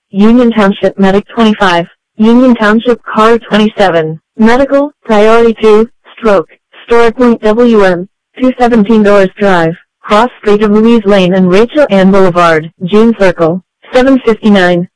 Union Township Medic 25, Union Township Car 27, Medical, Priority 2, Stroke, StorePoint WM, 217 Doors Drive, Cross Street of Louise Lane and Rachel Ann Boulevard, June Circle, 759.